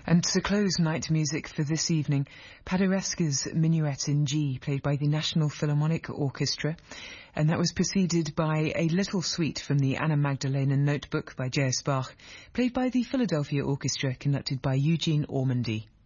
And to close night music for this evening, Paderewski's Minuet in G, played by the National Philharmonic Orchestra, and that was preceded by a little suite from the Anna Magdalena Notebook by J.S. Bach, played by the Philadelphia Orchestra, conducted by Eugene Ormandy.